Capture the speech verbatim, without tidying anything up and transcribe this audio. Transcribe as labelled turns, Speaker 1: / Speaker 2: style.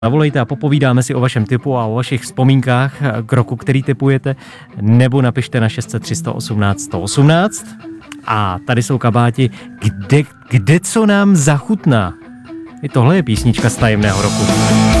Speaker 1: Zavolejte a popovídáme si o vašem tipu a o vašich vzpomínkách k roku, který tipujete, nebo napište na šest set tři sto osmnáct sto osmnáct. A tady jsou kabáti, kde, kde co nám zachutná. I tohle je písnička z tajemného roku.